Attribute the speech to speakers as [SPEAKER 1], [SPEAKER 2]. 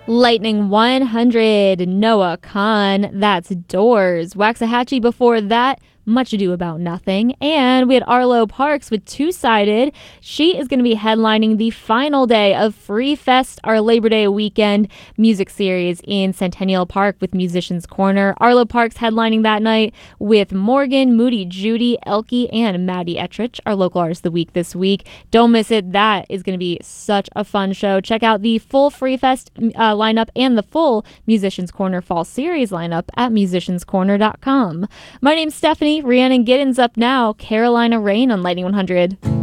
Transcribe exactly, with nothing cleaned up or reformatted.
[SPEAKER 1] Lightning one hundred, Noah Kahan, that's Doors. Waxahachie before that, Much Ado About Nothing. And we had Arlo Parks with Two-Sided. She is going to be headlining the final day of Free Fest, our Labor Day weekend music series in Centennial Park with Musicians Corner. Arlo Parks headlining that night with Morgan, Moody Judy, Elke, and Maddie Ettrich, our local artist of the week this week. Don't miss it. That is going to be such a fun show. Check out the full Free Fest uh, lineup and the full Musicians Corner Fall Series lineup at musicians corner dot com. My name's Stephanie. Rhiannon Giddens up now. Carolina Rain on Lightning one hundred.